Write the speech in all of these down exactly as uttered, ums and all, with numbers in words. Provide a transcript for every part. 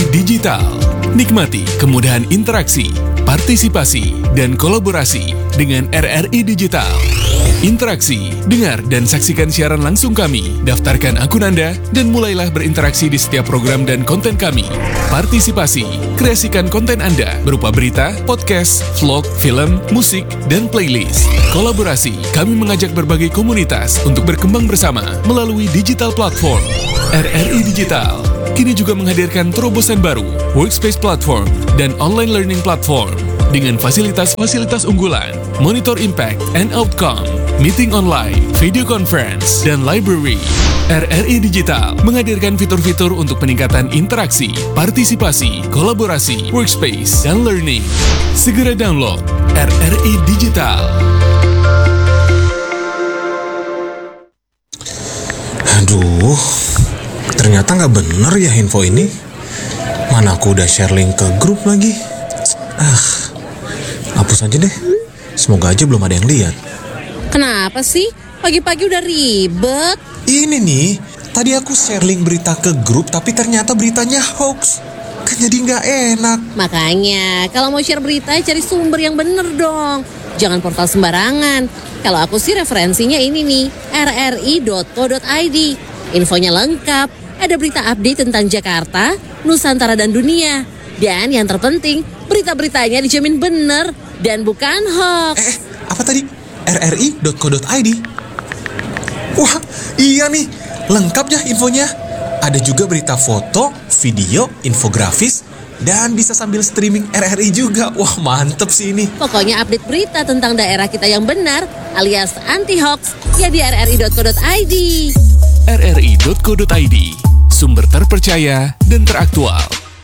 Digital. Nikmati kemudahan interaksi, partisipasi, dan kolaborasi dengan R R I Digital. Interaksi, dengar dan saksikan siaran langsung kami, daftarkan akun Anda, dan mulailah berinteraksi di setiap program dan konten kami. Partisipasi, kreasikan konten Anda berupa berita, podcast, vlog, film, musik, dan playlist. Kolaborasi, kami mengajak berbagai komunitas untuk berkembang bersama melalui digital platform. R R I Digital kini juga menghadirkan terobosan baru, workspace platform, dan online learning platform dengan fasilitas-fasilitas unggulan, monitor impact and outcome, meeting online, video conference, dan library. R R I Digital menghadirkan fitur-fitur untuk peningkatan interaksi, partisipasi, kolaborasi, workspace, dan learning. Segera download R R I Digital. Aduh, ternyata nggak bener ya info ini. Mana aku udah share link ke grup lagi. Ah, hapus aja deh. Semoga aja belum ada yang lihat. Kenapa sih? Pagi-pagi udah ribet. Ini nih, tadi aku share link berita ke grup, tapi ternyata beritanya hoax. Kan jadi nggak enak. Makanya, kalau mau share berita, cari sumber yang bener dong. Jangan portal sembarangan. Kalau aku sih referensinya ini nih, r r i dot co dot i d. Infonya lengkap, ada berita update tentang Jakarta, Nusantara, dan dunia. Dan yang terpenting, berita-beritanya dijamin bener dan bukan hoax. Eh, apa tadi? r r i dot co dot i d. Wah, iya nih, lengkap ya infonya. Ada juga berita foto, video, infografis, dan bisa sambil streaming R R I juga. Wah, mantep sih ini. Pokoknya update berita tentang daerah kita yang benar, alias anti-hoax, ya di r r i dot co dot i d. r r i dot co dot i d, sumber terpercaya dan teraktual.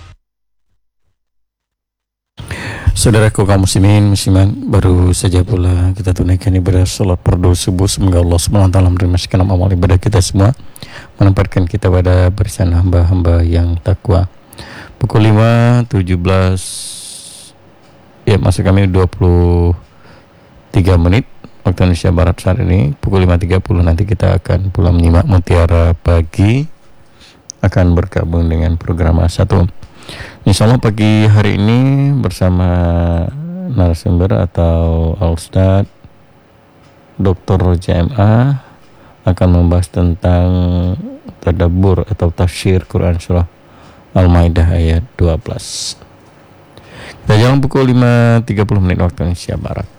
Saudaraku kaum muslimin, muslimat, baru saja pula kita tunaikan ibadah salat fardu subuh. Semoga Allah subhanahu wa taala menerima segenap amal ibadah kita semua, menempatkan kita pada barisan hamba-hamba yang takwa. Pukul lima tujuh belas, ya maksud kami dua puluh tiga menit waktu Indonesia Barat saat ini. Pukul lima tiga puluh nanti kita akan pula menyimak Mutiara Pagi, akan bergabung dengan program A satu. Insyaallah pagi hari ini bersama narasumber atau Al-Ustadz Doktor Roja M A akan membahas tentang tadabbur atau tafsir Quran surah Al-Maidah ayat dua belas. Kita jalan pukul lima tiga puluh menit waktu Indonesia Barat.